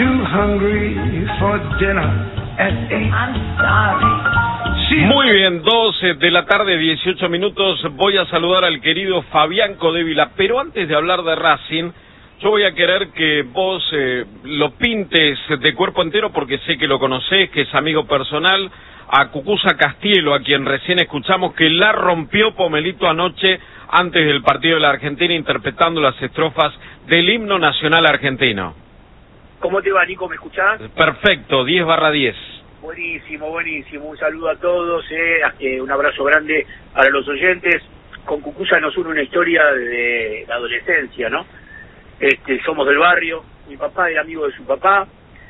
too hungry for dinner at 8. I'm sorry. Muy bien, 12 de la tarde, 18 minutos. Voy a saludar al querido Fabián Codevila, pero antes de hablar de Racing, yo voy a querer que vos lo pintes de cuerpo entero, porque sé que lo conocés, que es amigo personal, a Cucuza Castielo, a quien recién escuchamos, que la rompió Pomelito anoche antes del partido de la Argentina, interpretando las estrofas del himno nacional argentino. ¿Cómo te va, Nico? ¿Me escuchás? Perfecto, 10/10. Buenísimo, buenísimo. Un saludo a todos, un abrazo grande para los oyentes. Con Cucuza nos une una historia de la adolescencia, ¿no? Somos del barrio, mi papá era amigo de su papá,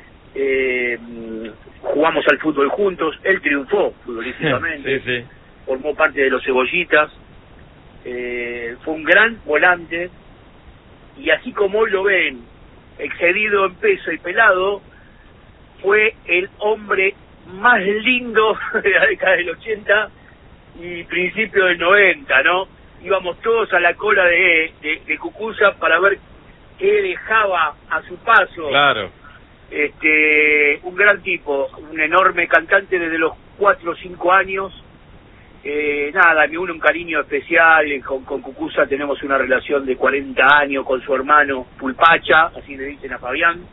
jugamos al fútbol juntos, él triunfó futbolísticamente, sí. Formó parte de los Cebollitas, fue un gran volante, y así como hoy lo ven, excedido en peso y pelado, fue el hombre más lindo de la década del 80 y principio del 90, ¿no? Íbamos todos a la cola de Cucuza para ver qué dejaba a su paso. Claro. Un gran tipo, un enorme cantante desde los 4 o 5 años. Me une un cariño especial. Con Cucuza tenemos una relación de 40 años con su hermano Pulpacha, así le dicen a Fabián.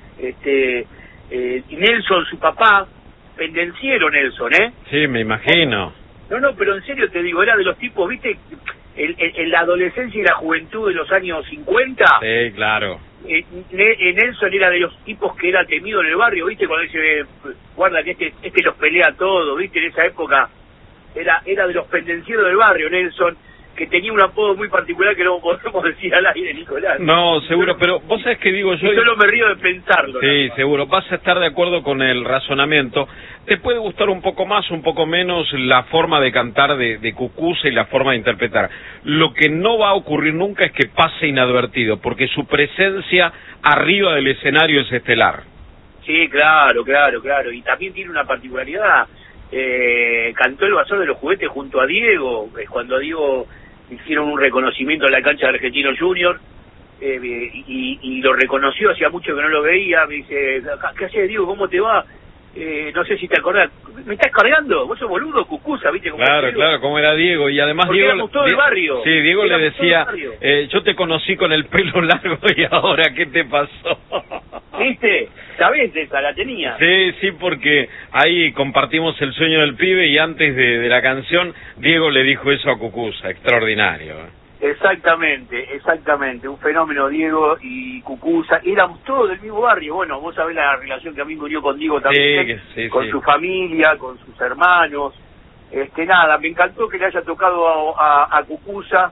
Y Nelson, su papá, pendenciero Nelson, ¿eh? Sí, me imagino. No, pero en serio te digo, era de los tipos, ¿viste? En la adolescencia y la juventud de los años 50. Sí, claro. Nelson era de los tipos que era temido en el barrio, ¿viste? Cuando dice, guarda que este los pelea todo, ¿viste? En esa época era de los pendencieros del barrio, Nelson, que tenía un apodo muy particular que no podemos decir al aire, Nicolás. No, seguro, pero vos sabés que digo yo... Y solo me río de pensarlo. Sí, seguro, vas a estar de acuerdo con el razonamiento. Te puede gustar un poco más, un poco menos la forma de cantar de Cucuza y la forma de interpretar. Lo que no va a ocurrir nunca es que pase inadvertido, porque su presencia arriba del escenario es estelar. Sí, claro. Y también tiene una particularidad. Cantó el Bazar de los Juguetes junto a Diego, cuando a Diego hicieron un reconocimiento en la cancha de Argentino Junior, y lo reconoció, hacía mucho que no lo veía. Me dice, ¿qué haces, Diego? ¿Cómo te va? No sé si te acordás. ¿Me estás cargando? Vos sos boludo, Cucuza, ¿viste? Claro, como era Diego. Y además porque Diego... éramos todo el barrio. Sí, Diego le decía, yo te conocí con el pelo largo y ahora, ¿qué te pasó? ¿Viste? ¿Sabés esa? La tenía. Sí, porque ahí compartimos el sueño del pibe y antes de la canción, Diego le dijo eso a Cucuza. Extraordinario. Exactamente, un fenómeno Diego y Cucuza, éramos todos del mismo barrio. Bueno, vos sabés la relación que a mí me unió con Diego también, con su familia, con sus hermanos. Me encantó que le haya tocado a Cucuza,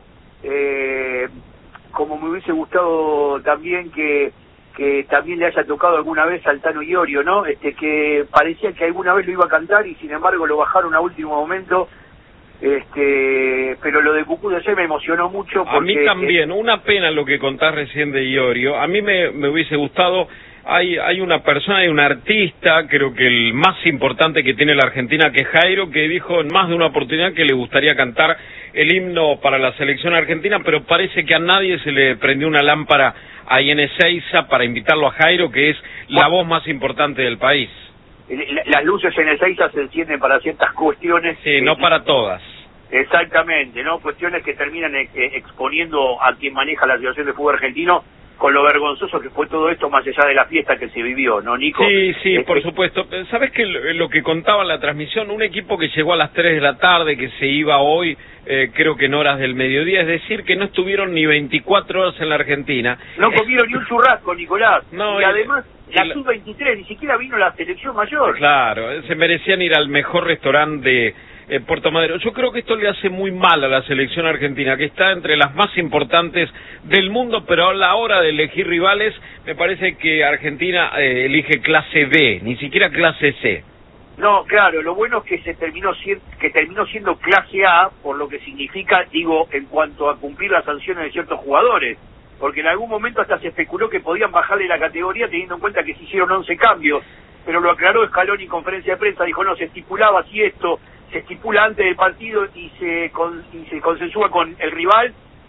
como me hubiese gustado también que también le haya tocado alguna vez al Tano Iorio, ¿no? Que parecía que alguna vez lo iba a cantar y sin embargo lo bajaron a último momento. Pero lo de Cucuza ayer me emocionó mucho porque... A mí también, una pena lo que contás recién de Iorio. A mí me hubiese gustado, hay una persona, hay un artista, creo que el más importante que tiene la Argentina, que es Jairo, que dijo en más de una oportunidad que le gustaría cantar el himno para la selección argentina, pero parece que a nadie se le prendió una lámpara ahí en Ezeiza para invitarlo a Jairo, que es la voz más importante del país. Las luces en Ezeiza se encienden para ciertas cuestiones. Sí, no para todas. Exactamente, ¿no? Cuestiones que terminan exponiendo a quien maneja la situación del fútbol argentino con lo vergonzoso que fue todo esto, más allá de la fiesta que se vivió, ¿no, Nico? Sí, por supuesto. ¿Sabés que lo que contaba en la transmisión? Un equipo que llegó a las 3 de la tarde, que se iba hoy, creo que en horas del mediodía, es decir, que no estuvieron ni 24 horas en la Argentina. No comieron ni un churrasco, Nicolás. No, y además, la sub-23, ni siquiera vino la selección mayor. Claro, se merecían ir al mejor restaurante de Puerto Madero. Yo creo que esto le hace muy mal a la selección argentina, que está entre las más importantes del mundo, pero a la hora de elegir rivales, me parece que Argentina elige clase B, ni siquiera clase C. No, claro, lo bueno es que terminó siendo clase A, por lo que significa, digo, en cuanto a cumplir las sanciones de ciertos jugadores, porque en algún momento hasta se especuló que podían bajarle la categoría teniendo en cuenta que se hicieron 11 cambios, pero lo aclaró Scaloni en conferencia de prensa, dijo, no, se estipulaba así esto, se estipula antes del partido y se consensúa con el rival,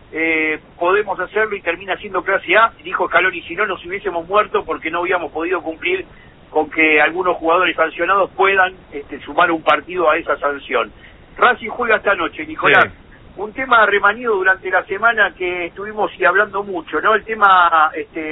podemos hacerlo y termina siendo clase A. Dijo Scaloni, si no nos hubiésemos muerto porque no habíamos podido cumplir con que algunos jugadores sancionados puedan sumar un partido a esa sanción. Racing juega esta noche, Nicolás. Sí. Un tema remanido durante la semana que estuvimos hablando mucho, ¿no? El tema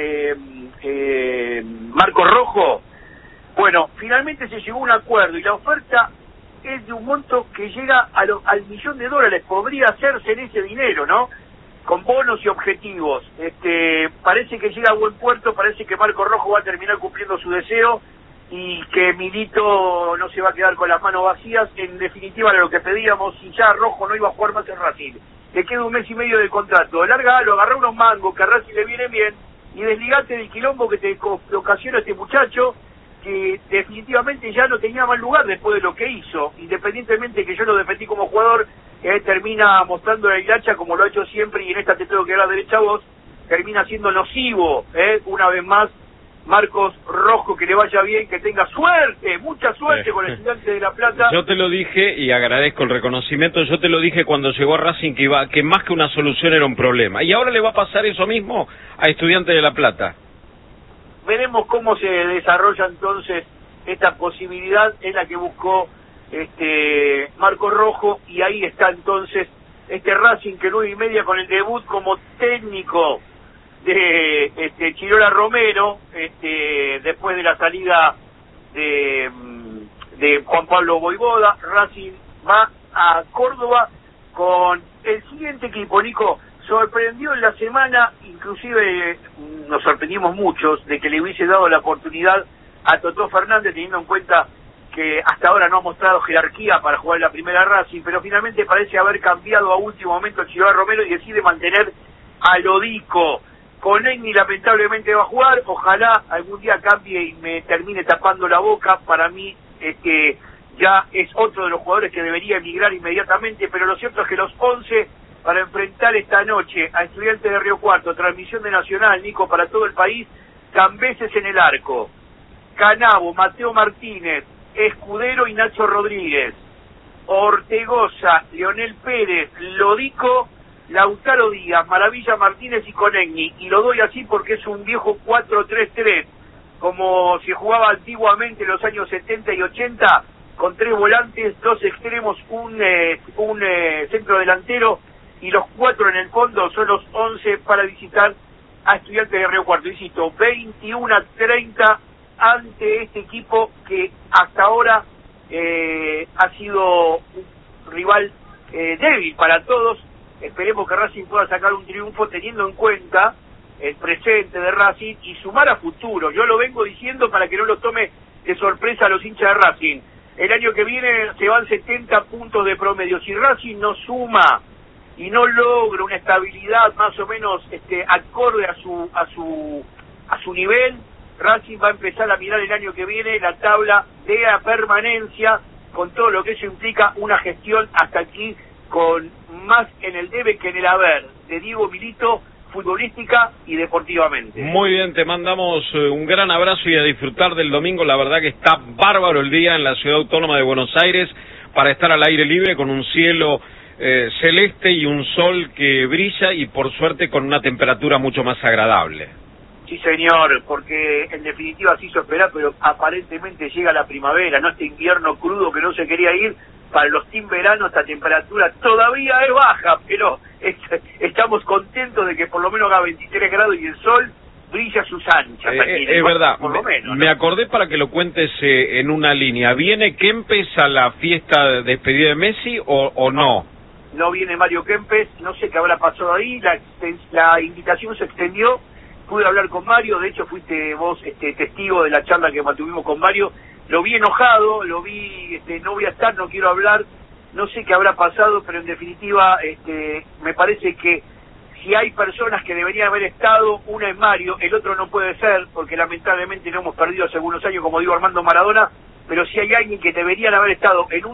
Marco Rojo. Bueno, finalmente se llegó a un acuerdo y la oferta es de un monto que llega al $1.000.000. Podría hacerse en ese dinero, ¿no? Con bonos y objetivos. Parece que llega a buen puerto, parece que Marco Rojo va a terminar cumpliendo su deseo y que Milito no se va a quedar con las manos vacías. En definitiva, era lo que pedíamos, si ya Rojo no iba a jugar más en Racing. Le queda 1 mes y medio de contrato. Lárgalo, agarrá unos mangos que a Racing le viene bien y desligate del quilombo que te ocasiona este muchacho, que definitivamente ya no tenía mal lugar después de lo que hizo, independientemente que yo lo defendí como jugador. Termina mostrando la hilacha como lo ha hecho siempre, y en esta te tengo que dar derecha a vos, termina siendo nocivo, una vez más. Marcos Rojo, que le vaya bien, que tenga suerte, mucha suerte con el Estudiantes de La Plata. Yo te lo dije, y agradezco el reconocimiento, yo te lo dije cuando llegó a Racing que más que una solución era un problema, y ahora le va a pasar eso mismo a Estudiantes de La Plata. Veremos cómo se desarrolla entonces esta posibilidad, en la que buscó Marco Rojo, y ahí está entonces Racing, que 9:30 con el debut como técnico de Chirola Romero, después de la salida de Juan Pablo Voivoda. Racing va a Córdoba con el siguiente equipo. Nico, sorprendió en la semana, inclusive nos sorprendimos muchos de que le hubiese dado la oportunidad a Totó Fernández, teniendo en cuenta que hasta ahora no ha mostrado jerarquía para jugar en la primera Racing, pero finalmente parece haber cambiado a último momento el Chirola Romero y decide mantener a Lodico. Conegni lamentablemente va a jugar, ojalá algún día cambie y me termine tapando la boca. Para mí ya es otro de los jugadores que debería emigrar inmediatamente, pero lo cierto es que los 11 para enfrentar esta noche a Estudiantes de Río Cuarto, transmisión de Nacional, Nico, para todo el país. Cambeses en el arco, Canavo, Mateo Martínez, Escudero y Nacho Rodríguez, Ortegoza, Leonel Pérez, Lodico, Lautaro Díaz, Maravilla Martínez y Conegni. Y lo doy así porque es un viejo 4-3-3, como se jugaba antiguamente en los años 70 y 80, con 3 volantes, 2 extremos, un centro delantero, y los 4 en el fondo. Son los 11 para visitar a Estudiantes de Río Cuarto. Insisto, 21-30 ante este equipo que hasta ahora ha sido un rival débil para todos. Esperemos que Racing pueda sacar un triunfo teniendo en cuenta el presente de Racing y sumar a futuro. Yo lo vengo diciendo para que no lo tome de sorpresa a los hinchas de Racing. El año que viene se van 70 puntos de promedio. Si Racing no suma y no logra una estabilidad más o menos acorde a su nivel, Racing va a empezar a mirar el año que viene la tabla de la permanencia, con todo lo que eso implica, una gestión hasta aquí con más en el debe que en el haber de Diego Milito, futbolística y deportivamente. Muy bien, te mandamos un gran abrazo y a disfrutar del domingo. La verdad que está bárbaro el día en la Ciudad Autónoma de Buenos Aires para estar al aire libre, con un cielo celeste y un sol que brilla, y por suerte con una temperatura mucho más agradable. Sí, señor, porque en definitiva se hizo esperar, pero aparentemente llega la primavera, no este invierno crudo que no se quería ir. Para los team verano esta temperatura todavía es baja, pero estamos contentos de que por lo menos haga 23 grados y el sol brilla a sus anchas. Es verdad, por lo menos, me acordé para que lo cuentes en una línea. ¿Viene Kempes a la fiesta de despedida de Messi o no? No viene Mario Kempes, no sé qué habrá pasado ahí, la invitación se extendió, pude hablar con Mario, de hecho fuiste vos testigo de la charla que mantuvimos con Mario. Lo vi enojado, lo vi, no voy a estar, no quiero hablar, no sé qué habrá pasado, pero en definitiva me parece que si hay personas que deberían haber estado, una es Mario, el otro no puede ser, porque lamentablemente no hemos perdido hace algunos años, como digo, Armando Maradona, pero si hay alguien que deberían haber estado en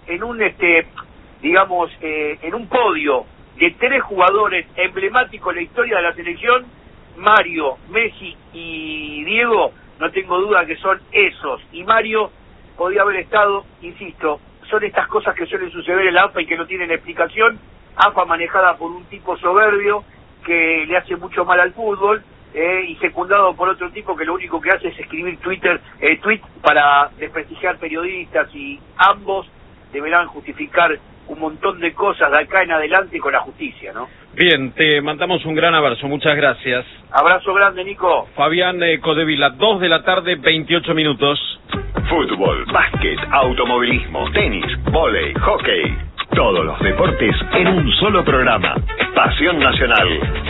un podio de 3 jugadores emblemáticos en la historia de la selección, Mario, Messi y Diego, no tengo duda que son esos. Y Mario podía haber estado, insisto, son estas cosas que suelen suceder en la AFA y que no tienen explicación, AFA manejada por un tipo soberbio que le hace mucho mal al fútbol, y secundado por otro tipo que lo único que hace es escribir tweet para desprestigiar periodistas, y ambos deberán justificar un montón de cosas de acá en adelante con la justicia, ¿no? Bien, te mandamos un gran abrazo, muchas gracias. Abrazo grande, Nico. Fabián Codevila, 2 de la tarde, 28 minutos. Fútbol, básquet, automovilismo, tenis, vóley, hockey. Todos los deportes en un solo programa. Pasión Nacional.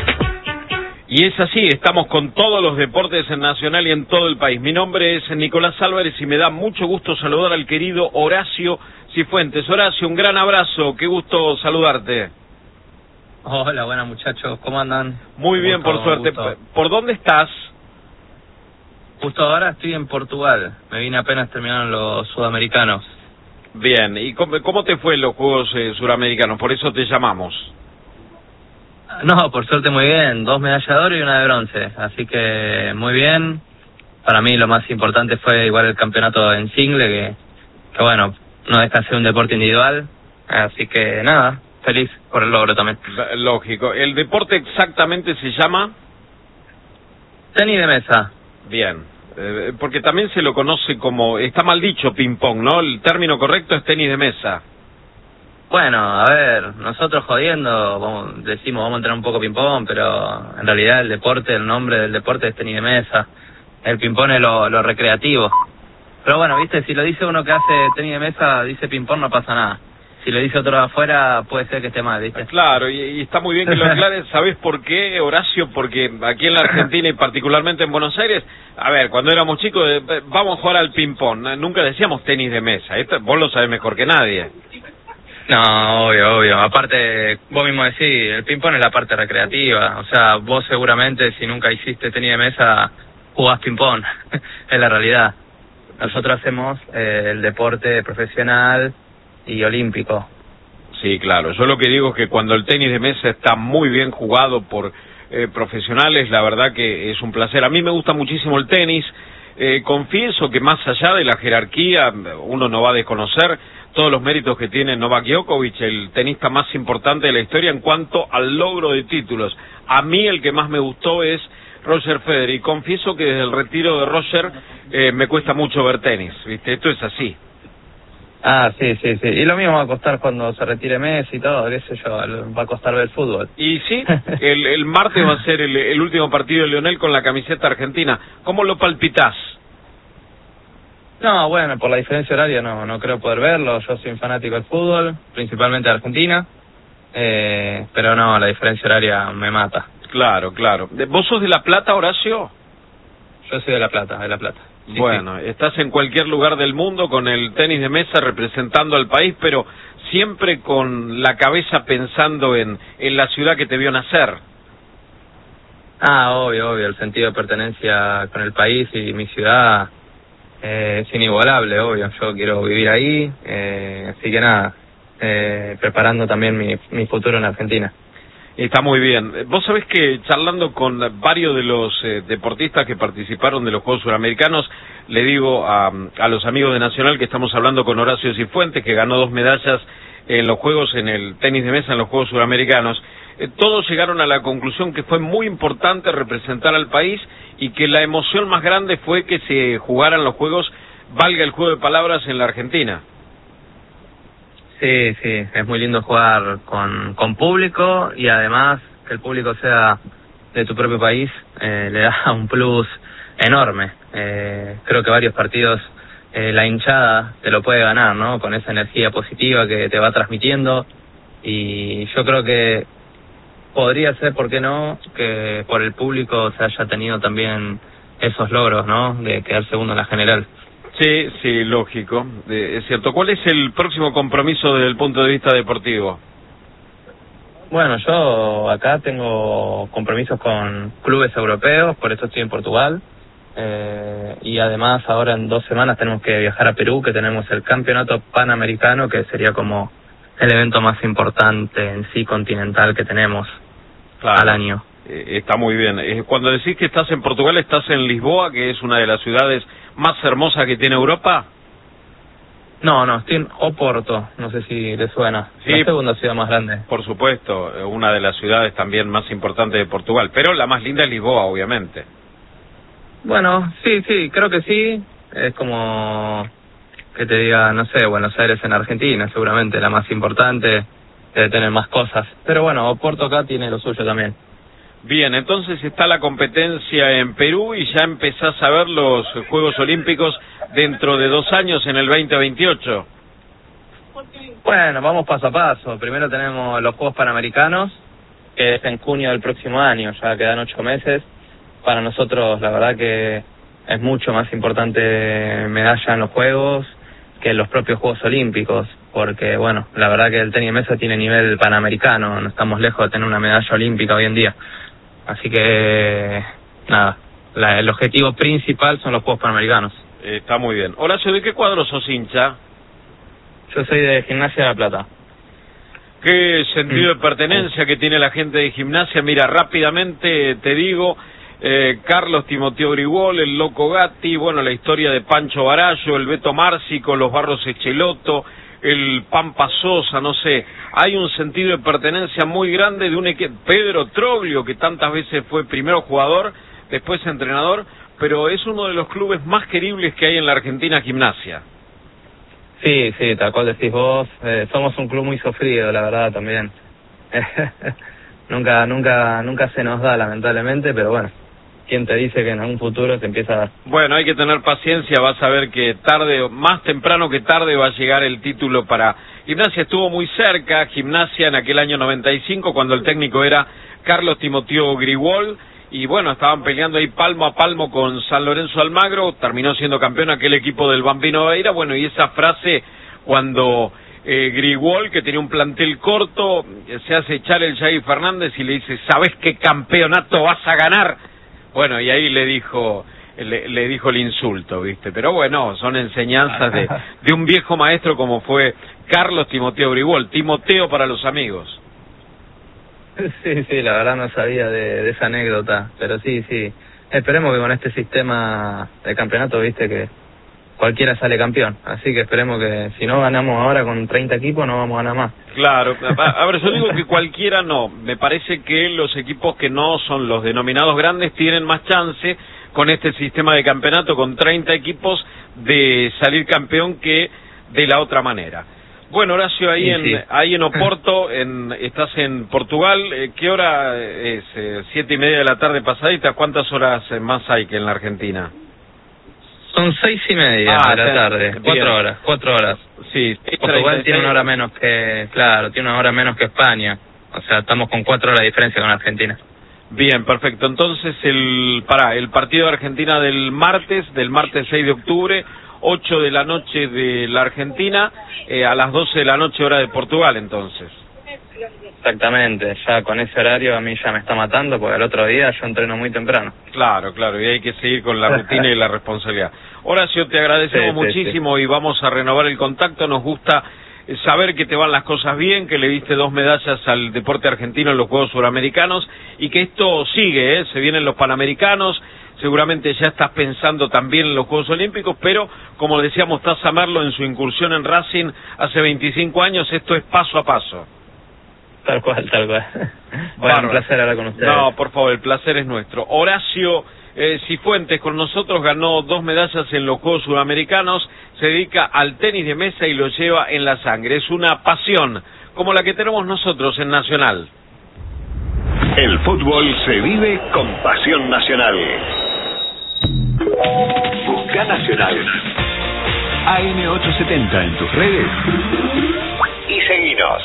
Y es así, estamos con todos los deportes en Nacional y en todo el país. Mi nombre es Nicolás Álvarez y me da mucho gusto saludar al querido Horacio Cifuentes. Horacio, un gran abrazo, qué gusto saludarte. Hola, buenas muchachos, ¿cómo andan? Muy bien, por suerte. ¿Por dónde estás? Justo ahora estoy en Portugal, me vine apenas terminaron los sudamericanos. Bien, ¿y cómo te fue en los Juegos Suramericanos? Por eso te llamamos. No, por suerte muy bien, 2 medallas de oro y 1 de bronce, así que muy bien. Para mí lo más importante fue igual el campeonato en single, que bueno, no deja de ser un deporte individual, así que nada, feliz por el logro también. Lógico. ¿El deporte exactamente se llama? Tenis de mesa. Bien, porque también se lo conoce como, está mal dicho ping-pong, ¿no? El término correcto es tenis de mesa. Bueno, a ver, nosotros jodiendo decimos vamos a entrar un poco ping-pong, pero en realidad el nombre del deporte es tenis de mesa. El ping-pong es lo recreativo. Pero bueno, viste, si lo dice uno que hace tenis de mesa, dice ping-pong, no pasa nada. Si lo dice otro de afuera, puede ser que esté mal, ¿viste? Claro, y está muy bien que lo aclares. ¿Sabés por qué, Horacio? Porque aquí en la Argentina y particularmente en Buenos Aires, a ver, cuando éramos chicos, vamos a jugar al ping-pong. Nunca decíamos tenis de mesa. Esto vos lo sabés mejor que nadie. No, obvio. Aparte, vos mismo decís, el ping-pong es la parte recreativa. O sea, vos seguramente, si nunca hiciste tenis de mesa, jugás ping-pong. Es la realidad. Nosotros hacemos el deporte profesional y olímpico. Sí, claro. Yo lo que digo es que cuando el tenis de mesa está muy bien jugado por profesionales, la verdad que es un placer. A mí me gusta muchísimo el tenis. Confieso que más allá de la jerarquía, uno no va a desconocer todos los méritos que tiene Novak Djokovic, el tenista más importante de la historia en cuanto al logro de títulos. A mí el que más me gustó es Roger Federer, y confieso que desde el retiro de Roger me cuesta mucho ver tenis, ¿viste? Esto es así. Ah, sí. Y lo mismo va a costar cuando se retire Messi y todo, qué sé yo, va a costar ver fútbol. Y sí, el martes va a ser el último partido de Lionel con la camiseta argentina. ¿Cómo lo palpitás? No, bueno, por la diferencia horaria no creo poder verlo. Yo soy un fanático del fútbol, principalmente de Argentina, pero no, la diferencia horaria me mata. Claro. ¿Vos sos de La Plata, Horacio? Yo soy de La Plata. Sí, bueno, sí. Estás en cualquier lugar del mundo con el tenis de mesa representando al país, pero siempre con la cabeza pensando en la ciudad que te vio nacer. Ah, obvio, el sentido de pertenencia con el país y mi ciudad es inigualable, obvio. Yo quiero vivir ahí, así que nada, preparando también mi futuro en Argentina. Está muy bien. Vos sabés que charlando con varios de los deportistas que participaron de los Juegos Suramericanos, le digo a los amigos de Nacional que estamos hablando con Horacio Cifuentes, que ganó 2 medallas en los Juegos, en el tenis de mesa en los Juegos Suramericanos. Todos llegaron a la conclusión que fue muy importante representar al país y que la emoción más grande fue que se jugaran los Juegos, valga el juego de palabras, en la Argentina. Sí, es muy lindo jugar con público, y además que el público sea de tu propio país le da un plus enorme. Creo que varios partidos la hinchada te lo puede ganar, ¿no? Con esa energía positiva que te va transmitiendo, y yo creo que podría ser, ¿por qué no?, que por el público se haya tenido también esos logros, ¿no?, de quedar segundo en la general. Sí, lógico, es cierto. ¿Cuál es el próximo compromiso desde el punto de vista deportivo? Bueno, yo acá tengo compromisos con clubes europeos, por eso estoy en Portugal, y además ahora en 2 semanas tenemos que viajar a Perú, que tenemos el Campeonato Panamericano, que sería como el evento más importante en sí continental que tenemos al año. Está muy bien. Cuando decís que estás en Portugal, ¿estás en Lisboa, que es una de las ciudades más hermosas que tiene Europa? No, estoy en Oporto, no sé si le suena. Sí, la segunda ciudad más grande. Por supuesto, una de las ciudades también más importantes de Portugal, pero la más linda es Lisboa, obviamente. Bueno, sí, creo que sí. Es como que te diga, no sé, Buenos Aires en Argentina, seguramente la más importante, debe tener más cosas. Pero bueno, Oporto acá tiene lo suyo también. Bien, entonces está la competencia en Perú y ya empezás a ver los Juegos Olímpicos dentro de 2 años, en el 2028. Bueno, vamos paso a paso. Primero tenemos los Juegos Panamericanos, que es en junio del próximo año, ya quedan 8 meses. Para nosotros, la verdad que es mucho más importante medalla en los Juegos que en los propios Juegos Olímpicos, porque, bueno, la verdad que el tenis de mesa tiene nivel panamericano, no estamos lejos de tener una medalla olímpica hoy en día. Así que, nada, el objetivo principal son los Juegos Panamericanos. Está muy bien. Horacio, ¿de qué cuadro sos hincha? Yo soy de Gimnasia de La Plata. ¿Qué sentido de pertenencia que tiene la gente de Gimnasia? Mira, rápidamente te digo, Carlos Timoteo Grigol, el Loco Gatti, bueno, la historia de Pancho Barallo, el Beto Márcico, los Barros Echeloto, el Pampa Sosa, no sé, hay un sentido de pertenencia muy grande de un equipo. Pedro Troglio, que tantas veces fue primero jugador, después entrenador, pero es uno de los clubes más queribles que hay en la Argentina, Gimnasia. Sí, tal cual decís vos, somos un club muy sufrido, la verdad, también. nunca se nos da, lamentablemente, pero bueno, ¿quién te dice que en algún futuro se empieza a dar? Bueno, hay que tener paciencia, vas a ver que tarde, más temprano que tarde, va a llegar el título para Gimnasia. Estuvo muy cerca Gimnasia en aquel año 95, cuando el técnico era Carlos Timoteo Grigol, y bueno, estaban peleando ahí palmo a palmo con San Lorenzo Almagro, terminó siendo campeón aquel equipo del Bambino Veira. Bueno, y esa frase cuando Grigol, que tenía un plantel corto, se hace echar el Yagi Fernández y le dice, ¿sabés qué campeonato vas a ganar? Bueno, y ahí le dijo el insulto, ¿viste? Pero bueno, son enseñanzas de un viejo maestro como fue Carlos Timoteo Grigol, Timoteo para los amigos. Sí, la verdad no sabía de esa anécdota, pero sí, esperemos que con este sistema de campeonato, viste, que cualquiera sale campeón, así que esperemos que si no ganamos ahora con 30 equipos no vamos a ganar más. Claro, a ver, yo digo que cualquiera no, me parece que los equipos que no son los denominados grandes tienen más chance con este sistema de campeonato con 30 equipos de salir campeón que de la otra manera. Bueno, Horacio, ahí en Oporto, estás en Portugal, ¿qué hora es? 7:30 de la tarde pasadita, ¿cuántas horas más hay que en la Argentina? Son 6:30 de la tarde, 4 horas. Sí. Portugal tiene una hora menos que, tiene una hora menos que España, o sea, estamos con 4 horas de diferencia con Argentina. Bien, perfecto, entonces el partido de Argentina del martes 6 de octubre, 8 de la noche de la Argentina, a las 12 de la noche hora de Portugal, entonces. Exactamente, ya con ese horario a mí ya me está matando, porque el otro día yo entreno muy temprano. Claro, y hay que seguir con la rutina y la responsabilidad. Horacio, te agradecemos muchísimo y vamos a renovar el contacto. Nos gusta saber que te van las cosas bien, que le diste 2 medallas al deporte argentino en los Juegos Suramericanos y que esto sigue, se vienen los Panamericanos. Seguramente ya estás pensando también en los Juegos Olímpicos, pero como decíamos, Taza Merlo en su incursión en Racing hace 25 años, esto es paso a paso. Tal cual. Bueno, un placer hablar con ustedes. No, por favor, el placer es nuestro. Horacio Cifuentes con nosotros, ganó 2 medallas en los Juegos Sudamericanos, se dedica al tenis de mesa y lo lleva en la sangre. Es una pasión, como la que tenemos nosotros en Nacional. El fútbol se vive con pasión nacional. Busca Nacional. AM870 en tus redes y seguinos.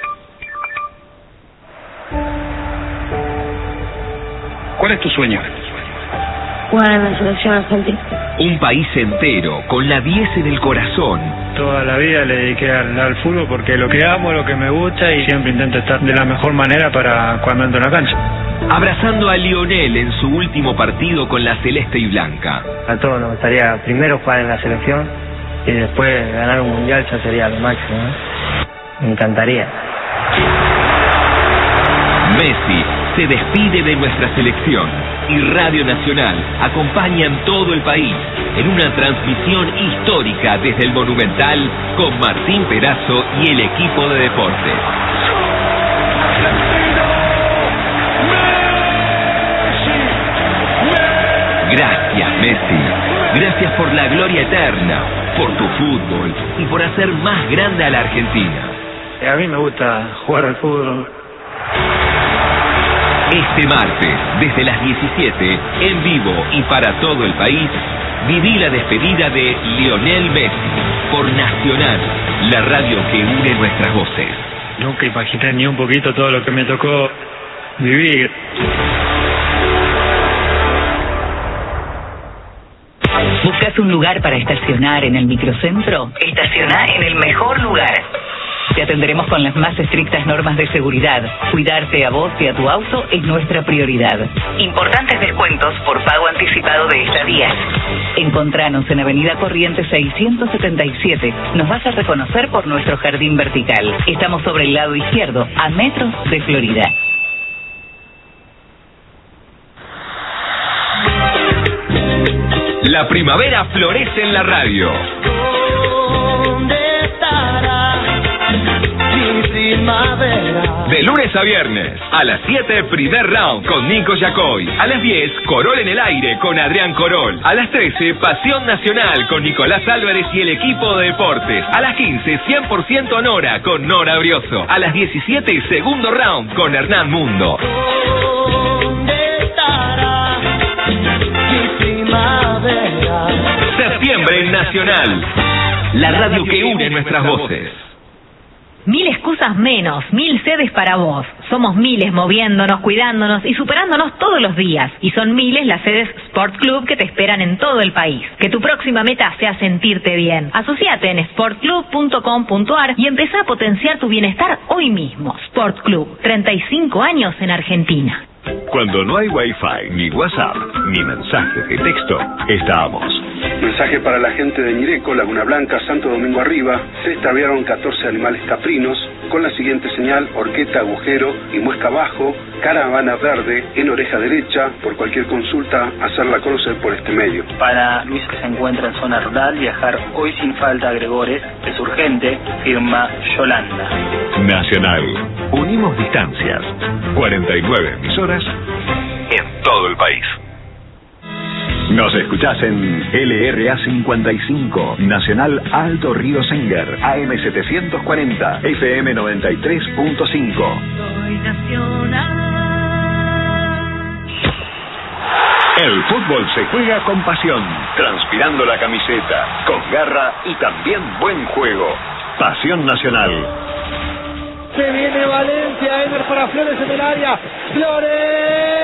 ¿Cuál es tu sueño? Jugar en la selección argentina. Un país entero, con la 10 en el corazón. Toda la vida le dediqué al fútbol porque lo que amo, lo que me gusta y siempre intento estar de la mejor manera para cuando entro en la cancha. Abrazando a Lionel en su último partido con la celeste y blanca. A todos nos gustaría primero jugar en la selección y después ganar un mundial, ya sería lo máximo, ¿eh? Me encantaría. Messi se despide de nuestra selección. y Radio Nacional acompañan todo el país en una transmisión histórica desde el Monumental con Martín Perazo y el equipo de deportes. Gracias, Messi. Gracias por la gloria eterna, por tu fútbol y por hacer más grande a la Argentina. A mí me gusta jugar al fútbol. Este martes, desde las 17, en vivo y para todo el país, viví la despedida de Lionel Messi por Nacional, la radio que une nuestras voces. Nunca imaginé ni un poquito todo lo que me tocó vivir. ¿Buscas un lugar para estacionar en el microcentro? Estaciona en el mejor lugar. Te atenderemos con las más estrictas normas de seguridad. Cuidarte a vos y a tu auto es nuestra prioridad. Importantes descuentos por pago anticipado de estadías. Encontranos en Avenida Corrientes 677. Nos vas a reconocer por nuestro jardín vertical. Estamos sobre el lado izquierdo, a metros de Florida. La primavera florece en la radio. ¿Dónde estará mi primavera? De lunes a viernes, a las 7, primer round con Nico Yacoy. A las 10, Corol en el aire con Adrián Corol. A las 13, Pasión Nacional con Nicolás Álvarez y el equipo de deportes. A las 15, 100% Nora con Nora Brioso. A las 17, segundo round con Hernán Mundo. ¿Dónde estará mi primavera? Septiembre en Nacional, la radio que une nuestras voces. 1000 excusas menos, 1000 sedes para vos. Somos miles moviéndonos, cuidándonos y superándonos todos los días. Y son miles las sedes Sport Club que te esperan en todo el país. Que tu próxima meta sea sentirte bien. Asociate en sportclub.com.ar y empezá a potenciar tu bienestar hoy mismo. Sport Club, 35 años en Argentina. Cuando no hay Wi-Fi, ni WhatsApp, ni mensajes de texto, estamos. Mensaje para la gente de Ñireco, Laguna Blanca, Santo Domingo Arriba. Se extraviaron 14 animales caprinos con la siguiente señal: horqueta, agujero y muesca abajo, caravana verde en oreja derecha. Por cualquier consulta, hacerla conocer por este medio. Para Luis, que se encuentra en zona rural, viajar hoy sin falta a Gregores es urgente, firma Yolanda. Nacional. Unimos distancias. 49 emisoras en todo el país. Nos escuchás en LRA 55, Nacional Alto Río Senger, AM 740, FM 93.5. Soy nacional. El fútbol se juega con pasión, transpirando la camiseta, con garra y también buen juego. Pasión Nacional. Se viene Valencia, Emer para Flores en el área. ¡Flores!